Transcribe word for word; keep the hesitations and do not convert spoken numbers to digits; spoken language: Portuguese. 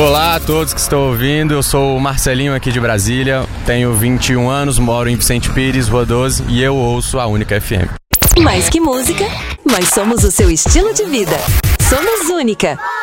Olá a todos que estão ouvindo, eu sou o Marcelinho aqui de Brasília, tenho vinte e um anos, moro em Vicente Pires, Rua doze, e eu ouço a Única F M. Mais que música, nós somos o seu estilo de vida. Somos Única.